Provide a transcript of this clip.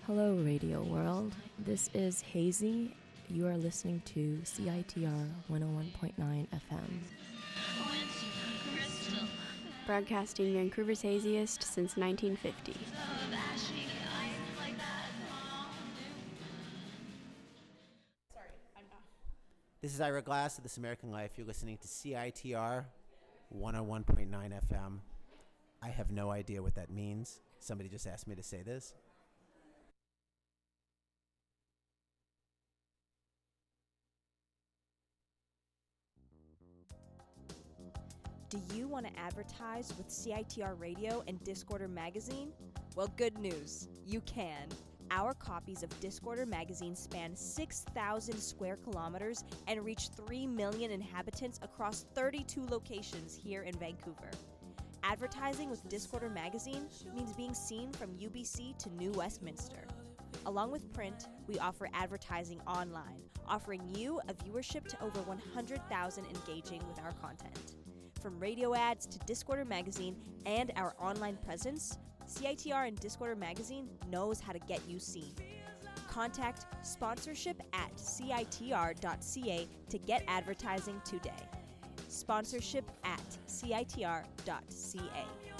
Hello, Radio World. This is Hazy. You are listening to CITR 101.9 FM. Broadcasting Vancouver's haziest since 1950. This is Ira Glass of This American Life. You're listening to CITR 101.9 FM. I have no idea what that means. Somebody just asked me to say this. Do you want to advertise with CITR Radio and Discorder Magazine? Well, good news. You can. Our copies of Discorder Magazine span 6,000 square kilometers and reach 3 million inhabitants across 32 locations here in Vancouver. Advertising with Discorder Magazine means being seen from UBC to New Westminster. Along with print, we offer advertising online, offering you a viewership to over 100,000 engaging with our content. From radio ads to Discorder Magazine and our online presence, CITR and Discorder Magazine knows how to get you seen. Contact sponsorship at citr.ca to get advertising today. Sponsorship at citr.ca.